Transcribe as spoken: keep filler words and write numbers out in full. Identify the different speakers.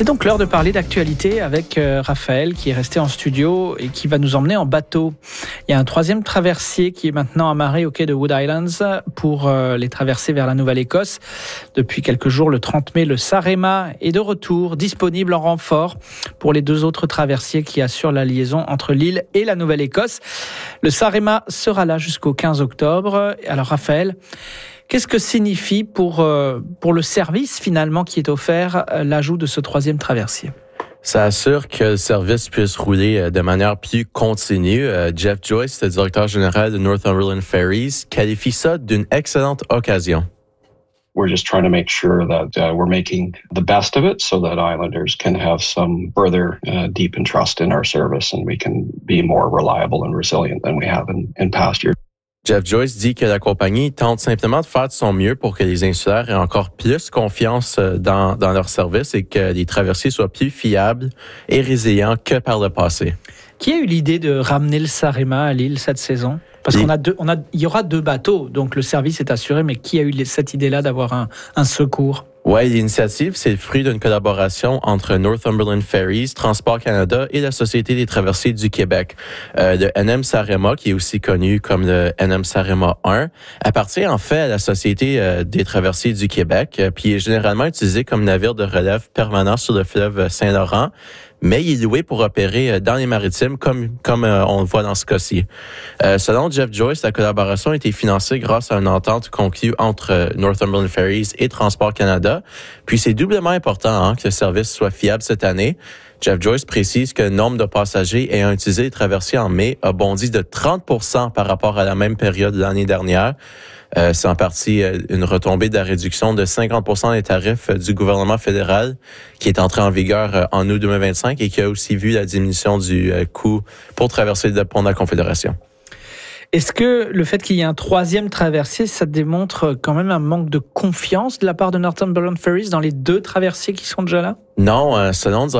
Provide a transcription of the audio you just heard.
Speaker 1: C'est donc l'heure de parler d'actualité avec euh, Raphaël qui est resté en studio et qui va nous emmener en bateau. Il y a un troisième traversier qui est maintenant amarré au quai de Wood Islands pour euh, les traverser vers la Nouvelle-Écosse. Depuis quelques jours, le trente mai, le Sarema est de retour, disponible en renfort pour les deux autres traversiers qui assurent la liaison entre l'île et la Nouvelle-Écosse. Le Sarema sera là jusqu'au quinze octobre. Alors Raphaël, qu'est-ce que signifie pour, euh, pour le service finalement qui est offert euh, l'ajout de ce troisième traversier?
Speaker 2: Ça assure que le service puisse rouler de manière plus continue. Euh, Jeff Joyce, le directeur général de Northumberland Ferries, qualifie ça d'une excellente occasion.
Speaker 3: We're just trying to make sure that uh, we're making the best of it so that Islanders can have some further uh, deepened trust in our service and we can be more reliable and resilient than we have in, in past years.
Speaker 2: Jeff Joyce dit que la compagnie tente simplement de faire de son mieux pour que les insulaires aient encore plus confiance dans, dans leur service et que les traversiers soient plus fiables et résilients que par le passé.
Speaker 1: Qui a eu l'idée de ramener le Sarema à l'île cette saison? Parce qu'on a deux, on a, il y aura deux bateaux, donc le service est assuré, mais qui a eu cette idée-là d'avoir un, un secours?
Speaker 2: Ouais, l'initiative, c'est le fruit d'une collaboration entre Northumberland Ferries, Transport Canada et la Société des traversiers du Québec. Euh, le N M Sarema, qui est aussi connu comme le N M Sarema un, appartient en fait à la Société euh, des traversiers du Québec, euh, puis est généralement utilisé comme navire de relève permanent sur le fleuve Saint-Laurent, mais il est loué pour opérer dans les maritimes, comme comme euh, on le voit dans ce cas-ci. Euh, selon Jeff Joyce, la collaboration a été financée grâce à une entente conclue entre euh, Northumberland Ferries et Transport Canada. Puis c'est doublement important hein, que le service soit fiable cette année. Jeff Joyce précise que le nombre de passagers ayant utilisé les traversiers en mai a bondi de trente pour cent par rapport à la même période de l'année dernière. Euh, c'est en partie euh, une retombée de la réduction de cinquante pour cent des tarifs euh, du gouvernement fédéral qui est entré en vigueur euh, en août deux mille vingt-cinq et qui a aussi vu la diminution du euh, coût pour traverser le pont de la Confédération.
Speaker 1: Est-ce que le fait qu'il y ait un troisième traversier, ça démontre quand même un manque de confiance de la part de Northumberland Ferries dans les deux traversiers qui sont déjà là?
Speaker 2: Non, euh, selon